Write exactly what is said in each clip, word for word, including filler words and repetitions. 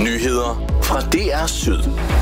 Nyheder fra D R Syd.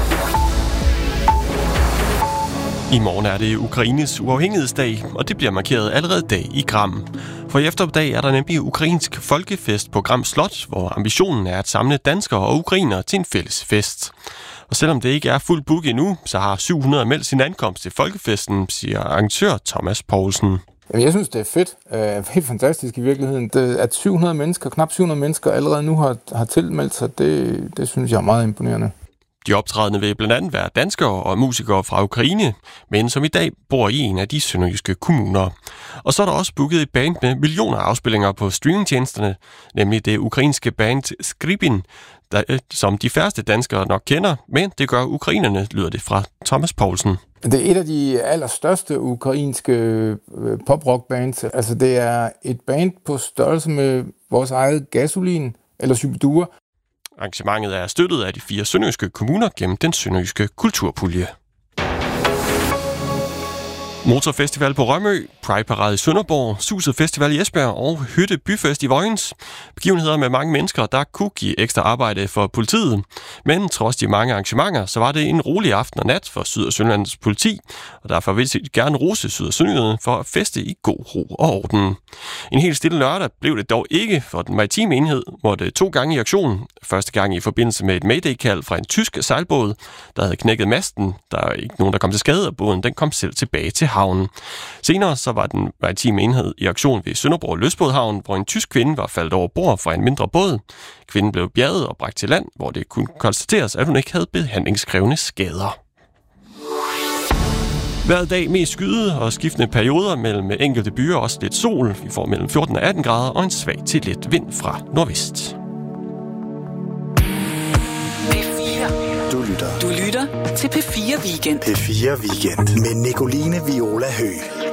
I morgen er det Ukraines uafhængighedsdag, og det bliver markeret allerede dag i Gram. For i eftermiddag er der nemlig ukrainsk folkefest på Gram Slot, hvor ambitionen er at samle danskere og ukrainere til en fælles fest. Og selvom det ikke er fuldt book endnu, så har syv hundrede meldt sin ankomst til folkefesten, siger arrangør Thomas Poulsen. Jeg synes, det er fedt. Uh, helt fantastisk i virkeligheden. Det, at syv hundrede mennesker, knap syv hundrede mennesker allerede nu har, har tilmeldt sig, det, det synes jeg er meget imponerende. De optrædende vil blandt andet være danskere og musikere fra Ukraine, men som i dag bor i en af de sønderjyske kommuner. Og så er der også booket et band med millioner afspillinger på streamingtjenesterne, nemlig det ukrainske band Skribin, der, som de færreste danskere nok kender, men det gør ukrainerne, lyder det fra Thomas Poulsen. Det er et af de allerstørste ukrainske pop-rock-bands. Altså det er et band på størrelse med vores eget Gasolin eller Superdure. Arrangementet er støttet af de fire sønderjyske kommuner gennem den sønderjyske kulturpulje. Motorfestival på Rømø, Pride-parade i Sønderborg, Suset Festival i Esbjerg og Hytte Byfest i Vojens. Begivenheder med mange mennesker, der kunne give ekstra arbejde for politiet. Men trods de mange arrangementer, så var det en rolig aften og nat for Syd- og Sønderjyllands politi, og derfor vil jeg gerne rose Syd- og Sønderjylland for at feste i god ro og orden. En helt stille lørdag blev det dog ikke, for den maritime enhed måtte to gange i aktion. Første gang i forbindelse med et mayday-kald fra en tysk sejlbåd, der havde knækket masten. Der er ikke nogen, der kom til skade, og båden den kom selv tilbage til havnen. Senere så var den maritime enhed i aktion ved Sønderborg Løsbådhavn, hvor en tysk kvinde var faldet over bord fra en mindre båd. Kvinden blev bjerget og bragt til land, hvor det kunne konstateres, at hun ikke havde behandlingskrævende skader. Hver dag mest skyde og skiftende perioder mellem enkelte byer og også lidt sol. Vi får mellem fjorten og atten grader og en svag til let vind fra nordvest. Du lytter. Du lytter til P fire Weekend. P fire Weekend med Nicoline Viola Høgh.